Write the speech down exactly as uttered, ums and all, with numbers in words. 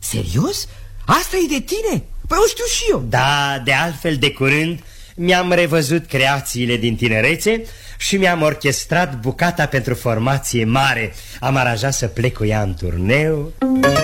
Serios? Asta e de tine? Păi o știu și eu. Da, de altfel de curând mi-am revăzut creațiile din tinerețe și mi-am orchestrat bucata pentru formație mare. Am aranjat să plec cu ea în turneu.